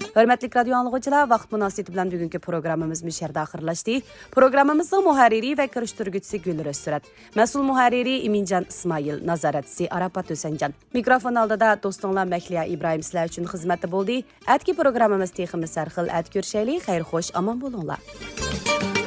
Hörmətli radio anlıqçılar, vaqt münasibəti bilan bugünkü proqramımız müşərdə axırlaşdı. Proqramımızın müharriri və kirişdirgüçüsü Gülrüz Sürət, məsul müharriri İmincan İsmail, nazaratçısı Arapat Ösəncan. Mikrofon aldida dostunlar Məkliya İbrahim sizlər üçün xidmətdə boldu. Ətki proqramımız teximiz sərxil ət görüşəli, xeyir xoş, aman bolunlar.